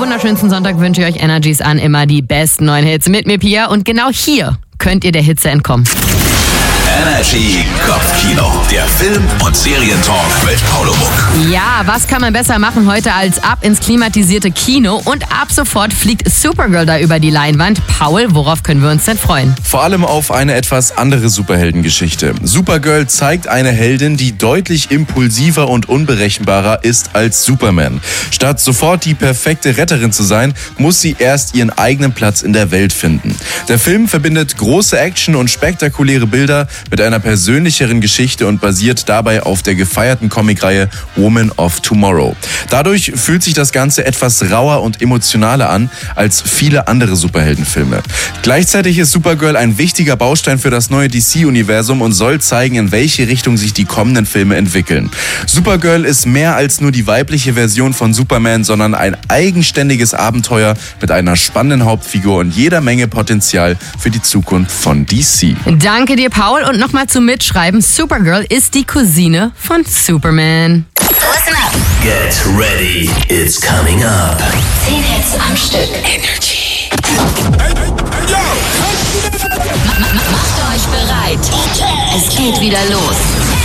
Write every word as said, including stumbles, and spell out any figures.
wunderschönsten Sonntag wünsche ich euch Energies an. Immer die besten neuen Hits mit mir, Pia. Und genau hier könnt ihr der Hitze entkommen. Energy Kopfkino, der Film- und Serientalk mit Paolo Muck. Ja, was kann man besser machen heute als ab ins klimatisierte Kino? Und ab sofort fliegt Supergirl da über die Leinwand. Paul, worauf können wir uns denn freuen? Vor allem auf eine etwas andere Superheldengeschichte. Supergirl zeigt eine Heldin, die deutlich impulsiver und unberechenbarer ist als Superman. Statt sofort die perfekte Retterin zu sein, muss sie erst ihren eigenen Platz in der Welt finden. Der Film verbindet große Action und spektakuläre Bilder mit einer persönlicheren Geschichte und basiert dabei auf der gefeierten Comicreihe Woman of Tomorrow. Dadurch fühlt sich das Ganze etwas rauer und emotionaler an als viele andere Superheldenfilme. Gleichzeitig ist Supergirl ein wichtiger Baustein für das neue D C-Universum und soll zeigen, in welche Richtung sich die kommenden Filme entwickeln. Supergirl ist mehr als nur die weibliche Version von Superman, sondern ein eigenständiges Abenteuer mit einer spannenden Hauptfigur und jeder Menge Potenzial für die Zukunft von D C. Danke dir, Paul. Und nochmal zum Mitschreiben. Supergirl ist die Cousine von Superman. Listen up. Get ready, it's coming up. Zehn Hits am Stück. Energy. Macht euch bereit. Es geht wieder los.